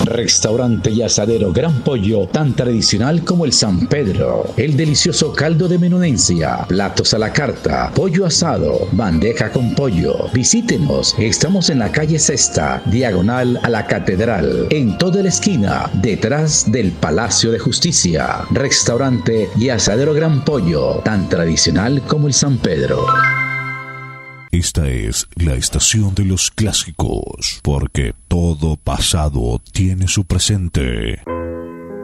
Restaurante y asadero Gran Pollo, tan tradicional como el San Pedro. El delicioso caldo de menudencia, platos a la carta, pollo asado, bandeja con pollo. Visítenos, estamos en la calle Sexta, diagonal a la Catedral, en toda la esquina, detrás del Palacio de Justicia. Restaurante y asadero Gran Pollo, tan tradicional como el San Pedro. Esta es la estación de los clásicos, porque todo pasado tiene su presente.